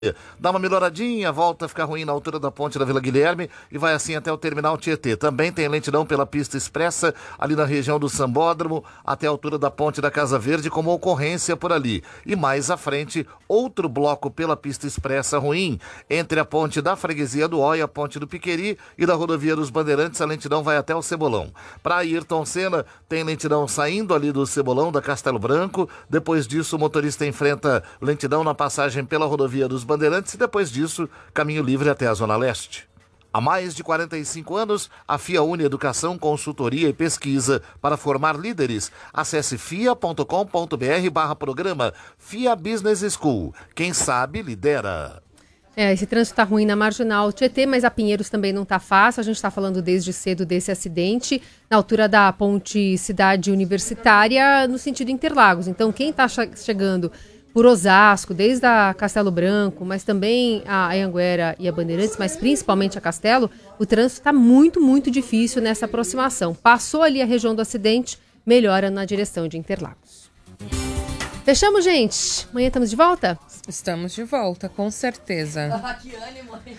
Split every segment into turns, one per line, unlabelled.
Dá uma melhoradinha, volta a ficar ruim na altura da ponte da Vila Guilherme e vai assim até o terminal Tietê. Também tem lentidão pela pista expressa, ali na região do Sambódromo, até a altura da ponte da Casa Verde, como ocorrência por ali. E mais à frente, outro bloco pela pista expressa ruim, entre a ponte da Freguesia do Ó e a ponte do Piqueri e da rodovia dos Bandeirantes, a lentidão vai até o Cebolão. Para Ayrton Senna, tem lentidão saindo ali do Cebolão, da Castelo Branco. Depois disso, o motorista enfrenta lentidão na passagem pela rodovia dos Bandeirantes e depois disso, caminho livre até a Zona Leste. Há mais de 45 anos, a FIA une Educação, Consultoria e Pesquisa para formar líderes. Acesse fia.com.br/programa FIA Business School. Quem sabe, lidera.
Esse trânsito está ruim na Marginal Tietê, mas a Pinheiros também não está fácil. A gente está falando desde cedo desse acidente, na altura da ponte Cidade Universitária, no sentido Interlagos. Então, quem está chegando por Osasco, desde a Castelo Branco, mas também a Anhanguera e a Bandeirantes, mas principalmente a Castelo, o trânsito está muito, muito difícil nessa aproximação. Passou ali a região do acidente, melhora na direção de Interlagos. Fechamos, gente? Amanhã estamos de volta?
Estamos de volta, com certeza.
Que ânimo, hein?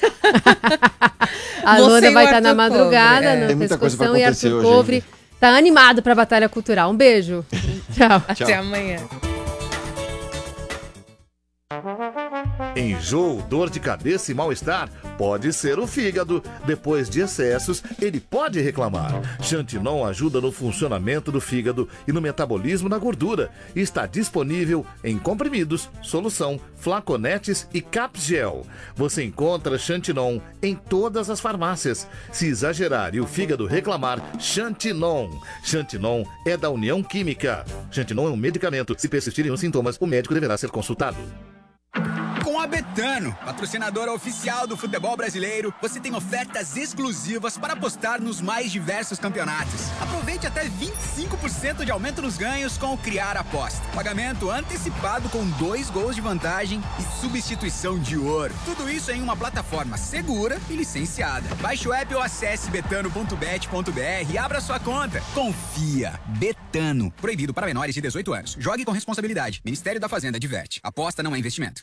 A Lona vai estar na madrugada,
Tem
na
muita coisa pra
discussão, e
acontecer
Arthur
hoje,
Covre está animado para a Batalha Cultural. Um beijo. Tchau.
Até amanhã.
Enjoo, dor de cabeça e mal-estar? Pode ser o fígado. Depois de excessos, ele pode reclamar. Xantinon ajuda no funcionamento do fígado e no metabolismo da gordura. Está disponível em comprimidos, solução, flaconetes e capgel. Você encontra Xantinon em todas as farmácias. Se exagerar e o fígado reclamar, Xantinon. Xantinon é da União Química. Xantinon é um medicamento. Se persistirem os sintomas, o médico deverá ser consultado.
Com a Betano, patrocinadora oficial do futebol brasileiro, você tem ofertas exclusivas para apostar nos mais diversos campeonatos. Aproveite até 25% de aumento nos ganhos com o Criar Aposta. Pagamento antecipado com 2 gols de vantagem e substituição de ouro. Tudo isso em uma plataforma segura e licenciada. Baixe o app ou acesse betano.bet.br e abra sua conta. Confia. Betano. Proibido para menores de 18 anos. Jogue com responsabilidade. Ministério da Fazenda adverte. Aposta não é investimento.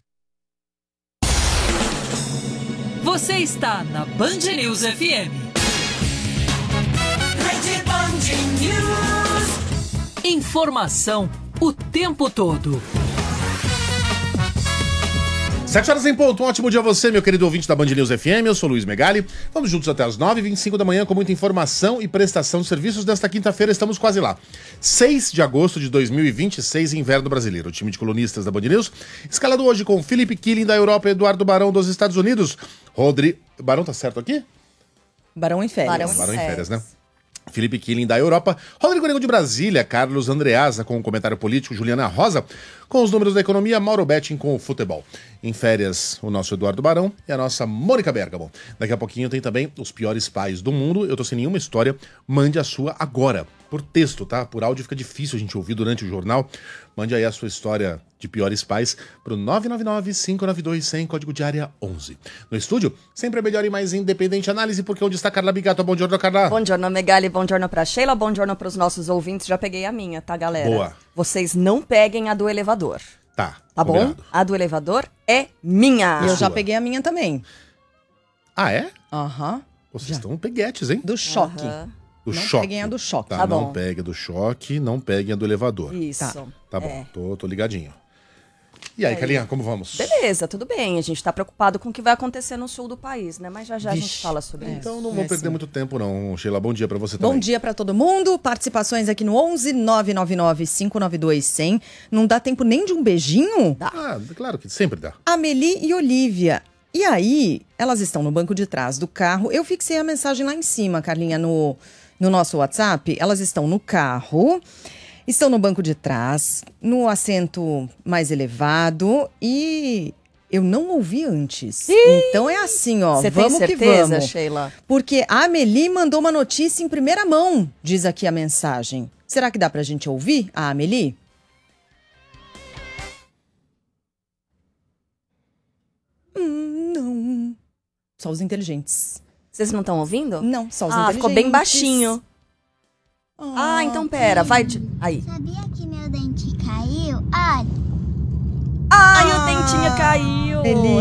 Você está na Band News FM. Rede Band News. Informação o tempo todo.
7 horas em ponto, um ótimo dia a você, meu querido ouvinte da Band News FM, eu sou Luiz Megali. Vamos juntos até as 9h25 da manhã com muita informação e prestação de serviços. Desta quinta-feira estamos quase lá. 6 de agosto de 2026, inverno brasileiro. O time de colunistas da Band News, escalado hoje com Felipe Killing da Europa e Eduardo Barão dos Estados Unidos. Barão tá certo aqui?
Barão em férias.
Barão em férias, né? Felipe Killing da Europa, Rodrigo Nego de Brasília, Carlos Andreasa com o comentário político, Juliana Rosa com os números da economia, Mauro Betting com o futebol. Em férias, o nosso Eduardo Barão e a nossa Mônica Bergamo. Daqui a pouquinho tem também os piores pais do mundo. Eu tô sem nenhuma história, mande a sua agora, por texto, tá? Por áudio fica difícil a gente ouvir durante o jornal. Mande aí a sua história de piores pais pro 999-592-100, código de área 11. No estúdio, sempre a melhor e mais independente análise, porque onde está Carla Bigato? Bom dia, Carla.
Bom dia, Megali, bom dia pra Sheila, bom dia pros nossos ouvintes. Já peguei a minha, tá, galera?
Boa.
Vocês não peguem a do elevador.
Tá
bom? A do elevador é minha.
Eu já peguei a minha também.
Ah, é?
Aham.
Vocês estão peguetes, hein?
Do choque.
Do
não
choque.
peguem a do choque.
Tá
bom.
Não pegue a do choque, não peguem a do elevador.
Isso.
Tá bom, tô ligadinho. E aí, Carlinha, como vamos?
Beleza, tudo bem. A gente tá preocupado com o que vai acontecer no sul do país, né? Mas já a gente fala sobre isso.
Então não vou perder muito tempo, não. Sheila, bom dia pra você
Bom
também.
dia pra todo mundo. Participações aqui no 11 999 592 100. Não dá tempo nem de um beijinho?
Dá.
Ah, claro que sempre dá.
Amelie e Olivia. E aí, elas estão no banco de trás do carro. Eu fixei a mensagem lá em cima, Carlinha, no nosso WhatsApp. Elas estão no carro, estão no banco de trás, no assento mais elevado e eu não ouvi antes. Então é assim, ó, vamos que vamos. Você tem certeza,
Sheila?
Porque a Amelie mandou uma notícia em primeira mão, diz aqui a mensagem. Será que dá pra gente ouvir a Amelie? Não. Só os inteligentes.
Vocês não estão ouvindo?
Não, só os inteligentes.
Ficou bem baixinho. Então pera, vai... Aí.
Sabia que meu dente caiu? Olha.
Ai, o dentinho caiu.